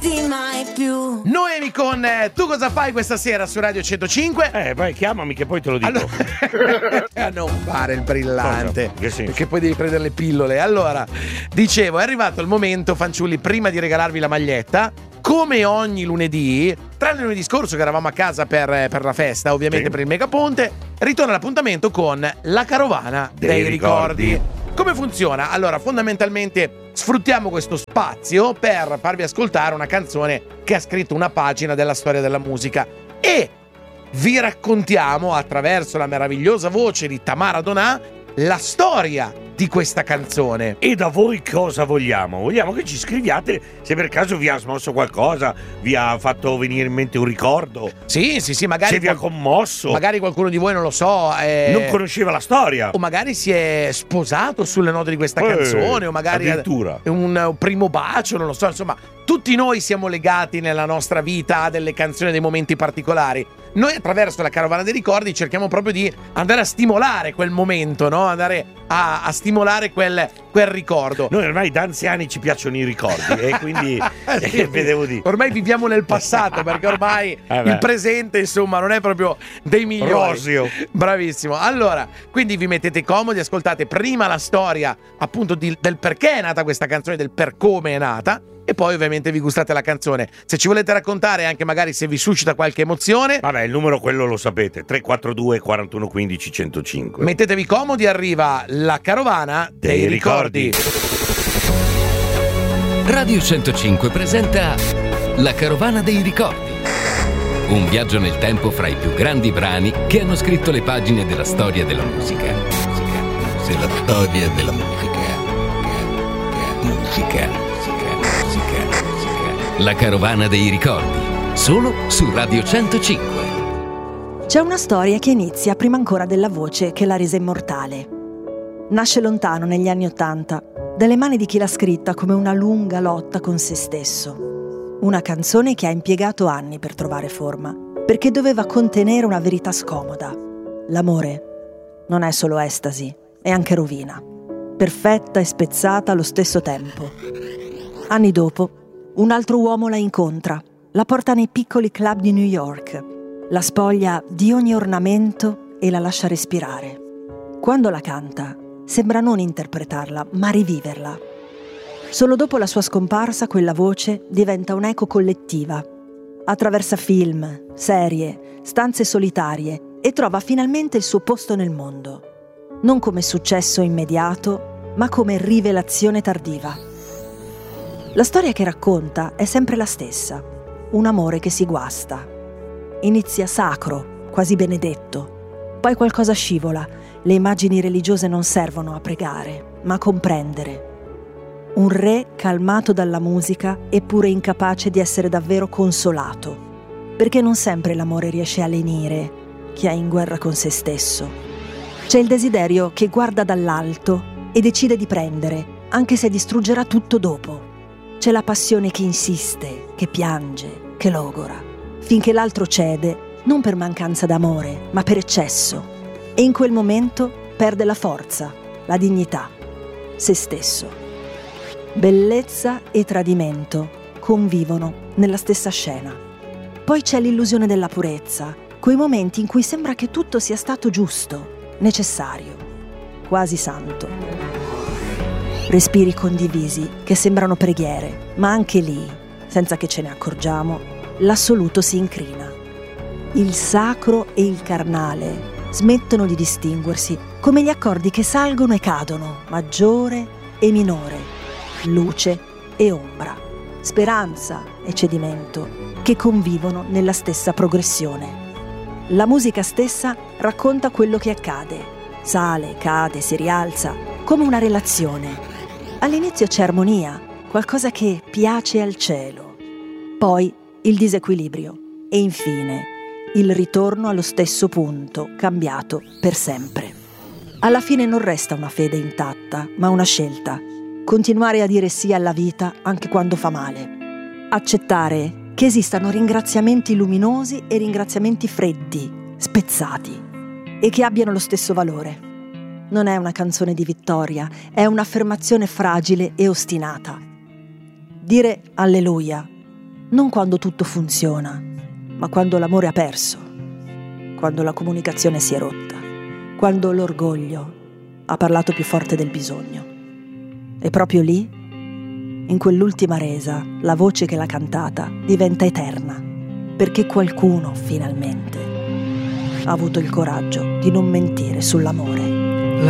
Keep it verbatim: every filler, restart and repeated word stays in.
lasciarti mai più. Noemi con eh, Tu cosa fai questa sera su Radio centocinque? Eh, vai, chiamami che poi te lo dico. Allora, non fare il brillante, Cosa? Che senso? perché poi devi prendere le pillole. Allora, dicevo, è arrivato il momento, fanciulli, prima di regalarvi la maglietta, come ogni lunedì, tranne lunedì scorso che eravamo a casa per, per la festa, ovviamente Sì. per il Megaponte, ritorna l'appuntamento con la carovana dei, Dei ricordi. ricordi. Come funziona? Allora, fondamentalmente sfruttiamo questo spazio per farvi ascoltare una canzone che ha scritto una pagina della storia della musica e vi raccontiamo attraverso la meravigliosa voce di Tamara Donà la storia di questa canzone. E da voi cosa vogliamo? Vogliamo che ci scriviate se per caso vi ha smosso qualcosa, vi ha fatto venire in mente un ricordo, Sì, sì, sì, magari se vi ha qual- commosso, magari qualcuno di voi non lo so, eh, non conosceva la storia. o magari si è sposato sulle note di questa Eh, canzone, o magari addirittura. è un, un primo bacio, non lo so, insomma, tutti noi siamo legati nella nostra vita a delle canzoni, a dei momenti particolari. Noi attraverso la carovana dei ricordi cerchiamo proprio di andare a stimolare quel momento, no? Andare a, a stimolare quel, quel ricordo. Noi ormai da anziani ci piacciono i ricordi e quindi Sì. eh, vedevo di Ormai viviamo nel passato perché ormai Eh beh. il presente insomma non è proprio dei migliori. Roseo. Bravissimo. Allora, quindi vi mettete comodi, ascoltate prima la storia appunto di- del perché è nata questa canzone, del per come è nata, e poi ovviamente vi gustate la canzone. Se ci volete raccontare anche magari se vi suscita qualche emozione, Vabbè, il numero quello lo sapete, tre quattro due quarantuno quindici centocinque. mettetevi comodi, arriva la carovana dei, Dei ricordi. ricordi. Radio centocinque presenta La carovana dei ricordi. Un viaggio nel tempo fra i più grandi brani che hanno scritto le pagine della storia della musica. Se la storia della musica. Musica. Musica. Musica. Musica. La carovana dei ricordi. Solo su Radio centocinque. C'è una storia che inizia prima ancora della voce che l'ha resa immortale. Nasce lontano negli anni Ottanta, dalle mani di chi l'ha scritta come una lunga lotta con se stesso. Una canzone che ha impiegato anni per trovare forma, perché doveva contenere una verità scomoda. L'amore non è solo estasi, è anche rovina, perfetta e spezzata allo stesso tempo. Anni dopo, un altro uomo la incontra, la porta nei piccoli club di New York, la spoglia di ogni ornamento e la lascia respirare. Quando la canta, sembra non interpretarla, ma riviverla. Solo dopo la sua scomparsa, quella voce diventa un'eco collettiva. Attraversa film, serie, stanze solitarie e trova finalmente il suo posto nel mondo. Non come successo immediato, ma come rivelazione tardiva. La storia che racconta è sempre la stessa. Un amore che si guasta. Inizia sacro, quasi benedetto. Poi qualcosa scivola. Le immagini religiose non servono a pregare, ma a comprendere. Un re calmato dalla musica, eppure incapace di essere davvero consolato. Perché non sempre l'amore riesce a lenire chi è in guerra con se stesso. C'è il desiderio che guarda dall'alto e decide di prendere, anche se distruggerà tutto dopo. C'è la passione che insiste, che piange, che logora, finché l'altro cede, non per mancanza d'amore, ma per eccesso. E in quel momento perde la forza, la dignità, se stesso. Bellezza e tradimento convivono nella stessa scena. Poi c'è l'illusione della purezza, quei momenti in cui sembra che tutto sia stato giusto, necessario, quasi santo. Respiri condivisi che sembrano preghiere, ma anche lì, senza che ce ne accorgiamo, l'assoluto si incrina. Il sacro e il carnale smettono di distinguersi come gli accordi che salgono e cadono, maggiore e minore, luce e ombra, speranza e cedimento, che convivono nella stessa progressione. La musica stessa racconta quello che accade, sale, cade, si rialza, come una relazione. All'inizio c'è armonia, qualcosa che piace al cielo. Poi il disequilibrio e infine il ritorno allo stesso punto, cambiato per sempre. Alla fine non resta una fede intatta, ma una scelta. Continuare a dire sì alla vita anche quando fa male. Accettare che esistano ringraziamenti luminosi e ringraziamenti freddi, spezzati, e che abbiano lo stesso valore. Non è una canzone di vittoria, è un'affermazione fragile e ostinata. Dire alleluia Non quando tutto funziona, ma quando l'amore ha perso, quando la comunicazione si è rotta, quando l'orgoglio ha parlato più forte del bisogno. E proprio lì, in quell'ultima resa, la voce che l'ha cantata diventa eterna, perché qualcuno finalmente ha avuto il coraggio di non mentire sull'amore.